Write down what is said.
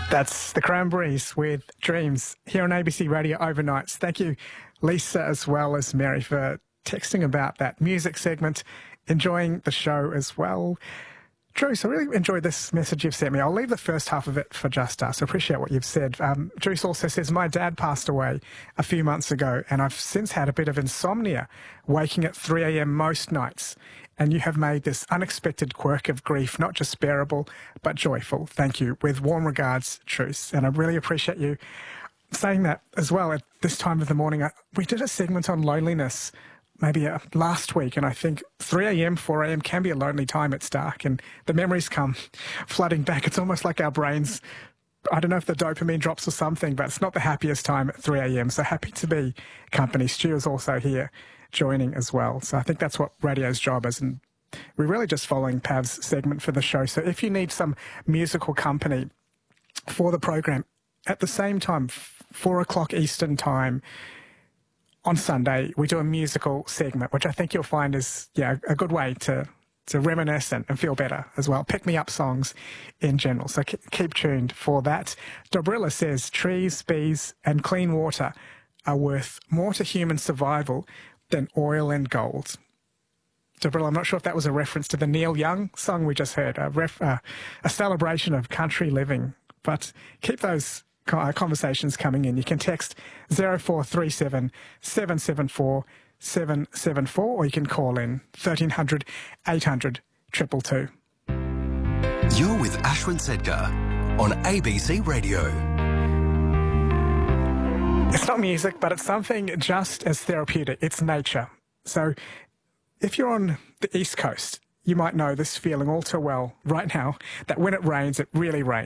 That's the Cranberries with Dreams here on ABC Radio Overnights. Thank you, Lisa, as well as Mary, for texting about that music segment, enjoying the show as well. Druce, I really enjoyed this message you've sent me. I'll leave the first half of it for just us. I appreciate what you've said. Druce also says, my dad passed away a few months ago, and I've since had a bit of insomnia, waking at 3 a.m. most nights. And you have made this unexpected quirk of grief not just bearable, but joyful. Thank you. With warm regards, Druce. And I really appreciate you saying that as well at this time of the morning. We did a segment on loneliness maybe last week, and I think 3 a.m., 4 a.m. can be a lonely time. It's dark, and the memories come flooding back. It's almost like our brains, I don't know if the dopamine drops or something, but it's not the happiest time at 3 a.m. So happy to be company. Stu is also here joining as well. So I think that's what radio's job is, and we're really just following Pav's segment for the show. So if you need some musical company for the program, at the same time, 4 o'clock Eastern time on Sunday, we do a musical segment, which I think you'll find is a good way to reminisce and feel better as well. Pick-me-up songs in general. So keep tuned for that. Dobrilla says, trees, bees and clean water are worth more to human survival than oil and gold. Dobrilla, I'm not sure if that was a reference to the Neil Young song we just heard, a celebration of country living. But keep those conversations coming in. You can text 0437 774 774, or you can call in 1300 800 222. You're with Ashwin Sedkar on ABC Radio. It's not music, but it's something just as therapeutic. It's nature. So if you're on the East Coast, you might know this feeling all too well right now, that when it rains, it really rains.